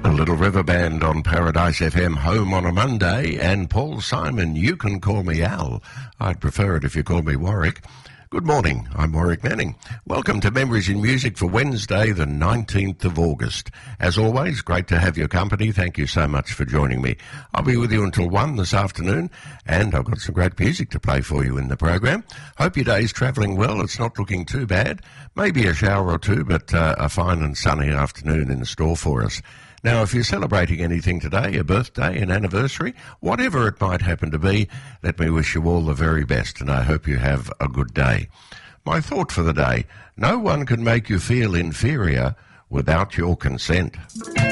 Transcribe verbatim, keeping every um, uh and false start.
A Little River Band on Paradise F M, home on a Monday, and Paul Simon, You Can Call Me Al. I'd prefer it if you called me Warwick. Good morning, I'm Warwick Manning. Welcome to Memories in Music for Wednesday, the nineteenth of August. As always, great to have your company. Thank you so much for joining me. I'll be with you until one this afternoon, and I've got some great music to play for you in the program. Hope your day's travelling well. It's not looking too bad. Maybe a shower or two, but uh, a fine and sunny afternoon in store for us. Now, if you're celebrating anything today, a birthday, an anniversary, whatever it might happen to be, let me wish you all the very best, and I hope you have a good day. My thought for the day: no one can make you feel inferior without your consent.